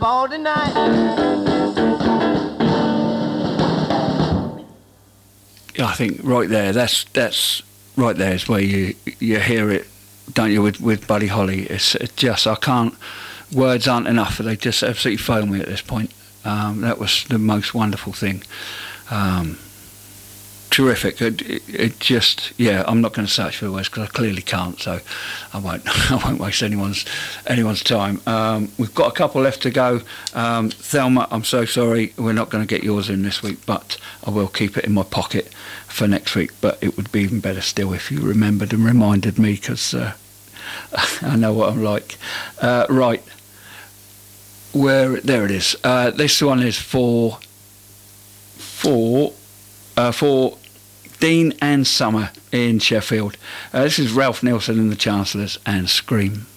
up all the night. I think right there, that's right there is where you hear it, don't you, with Buddy Holly. It's just, I can't, words aren't enough. They just absolutely fail me at this point. That was the most wonderful thing. Terrific. It just, yeah, I'm not going to search for the words because I clearly can't, so I won't waste anyone's time. We've got a couple left to go. Thelma, I'm so sorry we're not going to get yours in this week, but I will keep it in my pocket for next week. But it would be even better still if you remembered and reminded me, because I know what I'm like. Right, there it is. This one is for Dean and Summer in Sheffield. This is Ralph Nelson and the Chancellors and Scream.